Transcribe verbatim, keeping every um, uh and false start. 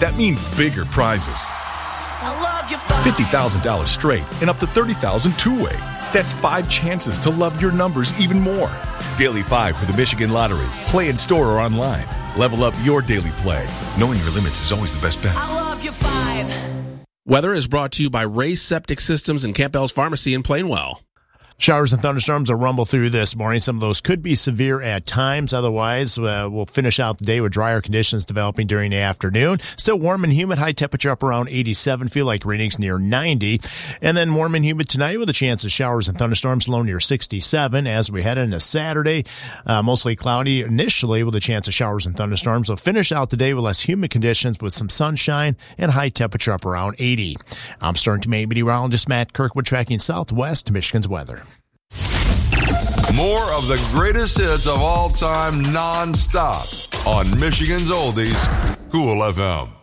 That means bigger prizes. fifty thousand dollars straight and up to thirty thousand dollars two-way. That's five chances to love your numbers even more. Daily five for the Michigan Lottery. Play in store or online. Level up your daily play. Knowing your limits is always the best bet. I love you five. Weather is brought to you by Ray's Septic Systems and Campbell's Pharmacy in Plainwell. Showers and thunderstorms will rumble through this morning. Some of those could be severe at times. Otherwise, uh, we'll finish out the day with drier conditions developing during the afternoon. Still warm and humid, high temperature up around eighty-seven. Feel like readings near ninety. And then warm and humid tonight with a chance of showers and thunderstorms, low near sixty-seven. As we head into Saturday, uh, mostly cloudy initially with a chance of showers and thunderstorms. We'll finish out the day with less humid conditions with some sunshine and high temperature up around eighty. I'm Stern to Maine meteorologist Matt Kirkwood tracking southwest Michigan's weather. More of the greatest hits of all time non-stop on Michigan's Oldies, Cool F M.